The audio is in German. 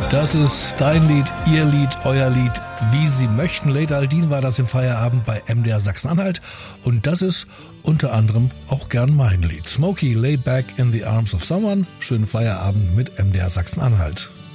Das ist dein Lied, ihr Lied, euer Lied, wie Sie möchten. Late Aldin war das im Feierabend bei MDR Sachsen-Anhalt. Und das ist unter anderem auch gern mein Lied. Smokey, Lay Back in the Arms of Someone. Schönen Feierabend mit MDR Sachsen-Anhalt.